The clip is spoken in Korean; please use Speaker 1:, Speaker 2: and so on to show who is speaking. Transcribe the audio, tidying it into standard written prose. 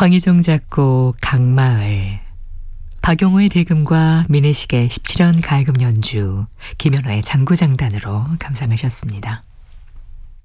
Speaker 1: 황희종 작곡 강마을, 박용호의 대금과 민혜식의 17연 가야금 연주, 김연화의 장구장단으로 감상하셨습니다.